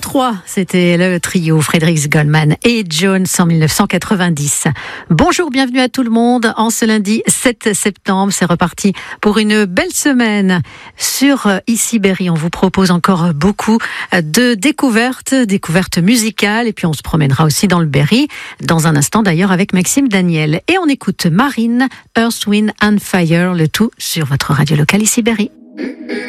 3, c'était le trio Fredericks, Goldman et Jones en 1990. Bonjour, bienvenue à tout le monde. En ce lundi 7 septembre, c'est reparti pour une belle semaine sur Ici Berry. On vous propose encore beaucoup de découvertes musicales, et puis on se promènera aussi dans le Berry, dans un instant d'ailleurs avec Maxime Daniel. Et on écoute Marine, Earth, Wind and Fire, le tout sur votre radio locale Ici Berry.